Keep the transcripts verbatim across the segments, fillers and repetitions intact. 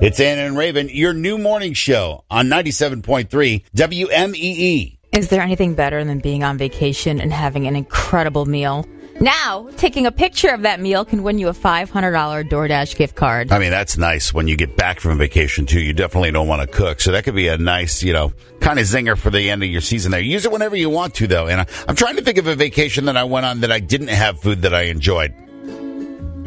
It's Anna and Raven, your new morning show on ninety-seven point three W M E E. Is there anything better than being on vacation and having an incredible meal? Now, taking a picture of that meal can win you a five hundred dollars DoorDash gift card. I mean, that's nice when you get back from vacation, too. You definitely don't want to cook. So that could be a nice, you know, kind of zinger for the end of your season there. Use it whenever you want to, though. And I, I'm trying to think of a vacation that I went on that I didn't have food that I enjoyed. Mm.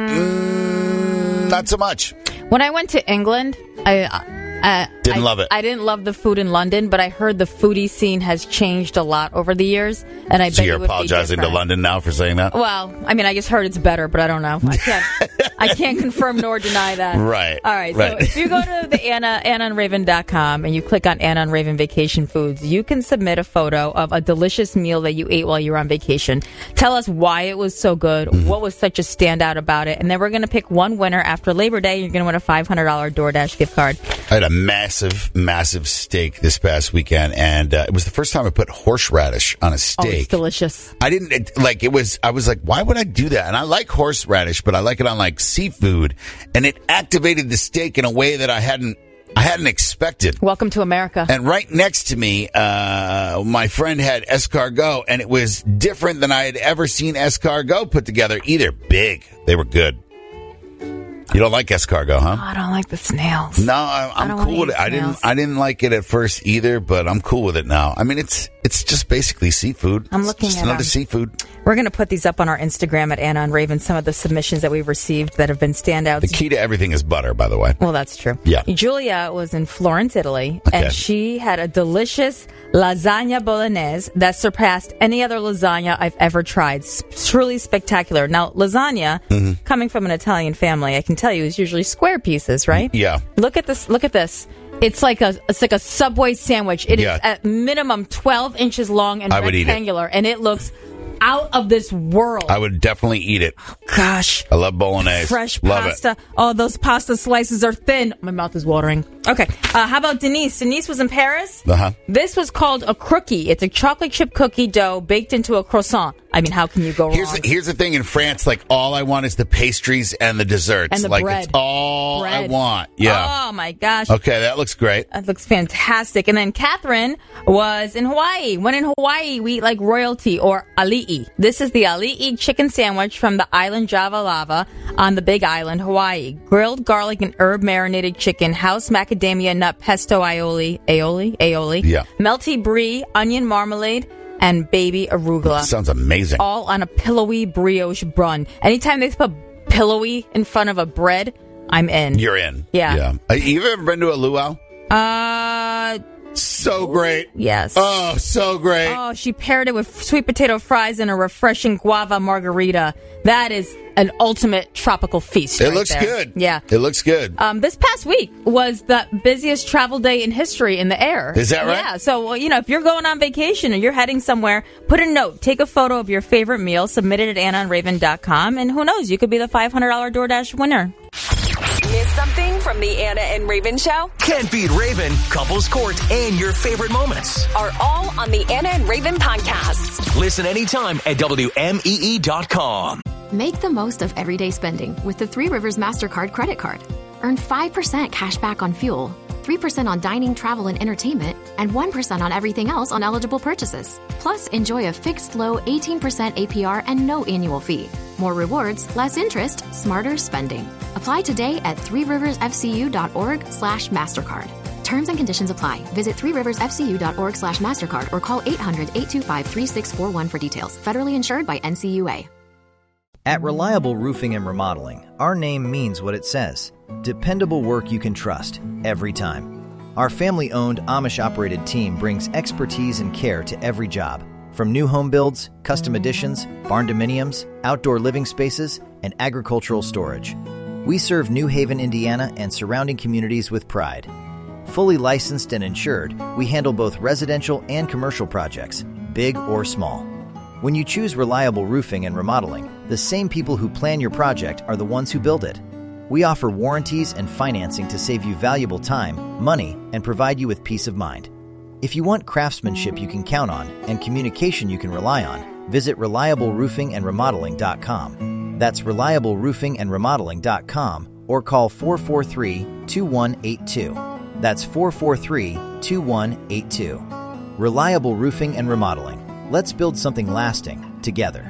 Mm, not so much. When I went to England, I... Uh, didn't I, love it. I didn't love the food in London, but I heard the foodie scene has changed a lot over the years, and I so bet you're it would apologizing be to London now for saying that? Well, I mean, I just heard it's better, but I don't know. I can't. I can't confirm nor deny that. Right. All right. right. So if you go to the Anna Anna and Raven dot com and you click on Anna and Raven Vacation Foods, you can submit a photo of a delicious meal that you ate while you were on vacation. Tell us why it was so good, mm-hmm. what was such a standout about it, and then we're going to pick one winner after Labor Day. You're going to win a five hundred dollars DoorDash gift card. I had a massive. massive steak this past weekend, and uh, it was the first time I put horseradish on a steak. Oh, it's delicious. I didn't it, like it was. I was like, why would I do that? And I like horseradish, but I like it on like seafood, and it activated the steak in a way that I hadn't. I hadn't expected. Welcome to America. And right next to me, uh, my friend had escargot, and it was different than I had ever seen escargot put together. Either big, they were good. You don't like escargot, huh? Oh, I don't like the snails. No, I'm, I'm cool with it. I didn't. I didn't like it at first either, but I'm cool with it now. I mean, it's it's just basically seafood. I'm looking it's just at another um, seafood. We're going to put these up on our Instagram at Anna and Raven. Some of the submissions that we've received that have been standouts. The key to everything is butter, by the way. Well, that's true. Yeah. Julia was in Florence, Italy, okay. and she had a delicious lasagna bolognese that surpassed any other lasagna I've ever tried. It's truly spectacular. Now, lasagna, mm-hmm. coming from an Italian family, I can tell you, is usually square pieces, right? Yeah. Look at this. Look at this. It's like a it's like a Subway sandwich. It yeah. is at minimum twelve inches long and I would rectangular, eat it. and it looks out of this world. I would definitely eat it. Oh, gosh. I love bolognese. Fresh love pasta. It. Oh, those pasta slices are thin. My mouth is watering. Okay. Uh, how about Denise? Denise was in Paris. Uh-huh. This was called a crookie. It's a chocolate chip cookie dough baked into a croissant. I mean, how can you go here's wrong? The, here's the thing. In France, like, all I want is the pastries and the desserts. And the like, bread. It's all bread. I want. Yeah. Oh, my gosh. Okay, that looks great. That looks fantastic. And then Catherine was in Hawaii. When in Hawaii, we eat like royalty, or ali'i. This is the ali'i chicken sandwich from the island Java Lava on the Big Island, Hawaii. Grilled garlic and herb marinated chicken, house macadamia nut pesto aioli, aioli, aioli, yeah. melty brie, onion marmalade, and baby arugula. That sounds amazing. All on a pillowy brioche bun. Anytime they put pillowy in front of a bread, I'm in. You're in. Yeah. Yeah. Uh, you ever been to a luau? Uh... So great. Yes. Oh, so great. Oh, she paired it with sweet potato fries and a refreshing guava margarita. That is an ultimate tropical feast. It right looks there. good. Yeah. It looks good. Um, this past week was the busiest travel day in history in the air. Is that right? Yeah. So, well, you know, if you're going on vacation or you're heading somewhere, put a note. Take a photo of your favorite meal, submit it at Anna and Raven dot com, and who knows, you could be the five hundred dollars DoorDash winner. Miss something from the Anna and Raven Show? Can't beat Raven, Couples Court, and your favorite moments are all on the Anna and Raven podcast. Listen anytime at W M E E dot com. Make the most of everyday spending with the Three Rivers MasterCard credit card. Earn five percent cash back on fuel, three percent on dining, travel, and entertainment, and one percent on everything else on eligible purchases. Plus, enjoy a fixed low eighteen percent A P R and no annual fee. More rewards, less interest, smarter spending. Apply today at three rivers f c u dot org slash MasterCard. Terms and conditions apply. Visit three rivers f c u dot org slash MasterCard or call eight hundred, eight two five, three six four one for details. Federally insured by N C U A. At Reliable Roofing and Remodeling, our name means what it says. Dependable work you can trust, every time. Our family-owned, Amish-operated team brings expertise and care to every job. From new home builds, custom additions, barn dominiums, outdoor living spaces, and agricultural storage. We serve New Haven, Indiana, and surrounding communities with pride. Fully licensed and insured, we handle both residential and commercial projects, big or small. When you choose Reliable Roofing and Remodeling, the same people who plan your project are the ones who build it. We offer warranties and financing to save you valuable time, money, and provide you with peace of mind. If you want craftsmanship you can count on and communication you can rely on, visit reliable roofing and remodeling dot com. That's reliable roofing and remodeling dot com or call four four three, two one eight two. That's four four three, two one eight two. Reliable Roofing and Remodeling. Let's build something lasting together.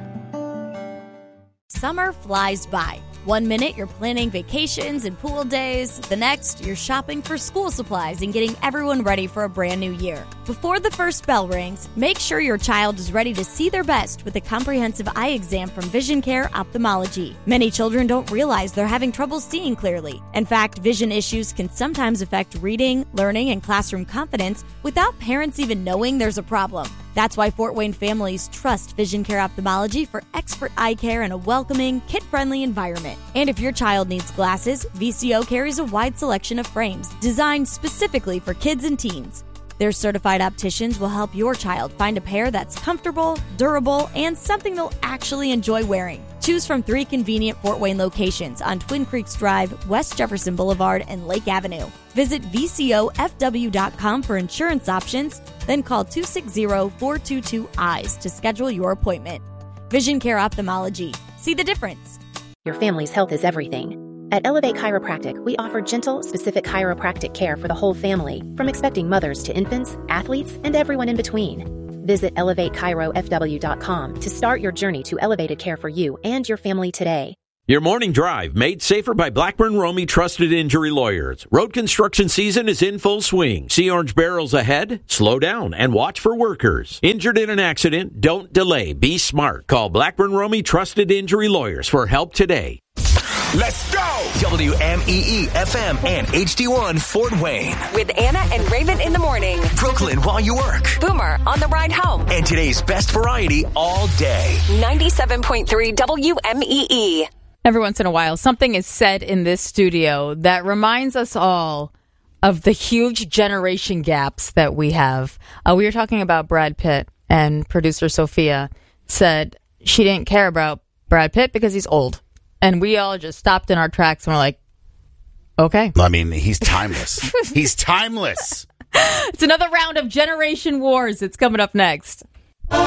Summer flies by. One minute you're planning vacations and pool days. The next, you're shopping for school supplies and getting everyone ready for a brand new year. Before the first bell rings, make sure your child is ready to see their best with a comprehensive eye exam from Vision Care Ophthalmology. Many children don't realize they're having trouble seeing clearly. In fact, vision issues can sometimes affect reading, learning, and classroom confidence without parents even knowing there's a problem. That's why Fort Wayne families trust Vision Care Ophthalmology for expert eye care in a welcoming, kid-friendly environment. And if your child needs glasses, V C O carries a wide selection of frames designed specifically for kids and teens. Their certified opticians will help your child find a pair that's comfortable, durable, and something they'll actually enjoy wearing. Choose from three convenient Fort Wayne locations on Twin Creeks Drive, West Jefferson Boulevard, and Lake Avenue. Visit V C O F W dot com for insurance options, then call two six zero, four two two, eyes to schedule your appointment. Vision Care Ophthalmology. See the difference. Your family's health is everything. At Elevate Chiropractic, we offer gentle, specific chiropractic care for the whole family, from expecting mothers to infants, athletes, and everyone in between. Visit elevate chiro f w dot com to start your journey to elevated care for you and your family today. Your morning drive made safer by Blackburn Romey Trusted Injury Lawyers. Road construction season is in full swing. See orange barrels ahead? Slow down and watch for workers. Injured in an accident? Don't delay. Be smart. Call Blackburn Romey Trusted Injury Lawyers for help today. Let's go! W M E E F M and H D one Fort Wayne. With Anna and Raven in the morning. Brooklyn while you work. Boomer on the ride home. And today's best variety all day. ninety-seven point three W M E E. Every once in a while, something is said in this studio that reminds us all of the huge generation gaps that we have. Uh, we were talking about Brad Pitt, and producer Sophia said she didn't care about Brad Pitt because he's old. And we all just stopped in our tracks and were like, okay. I mean, he's timeless. He's timeless. It's another round of Generation Wars. It's coming up next.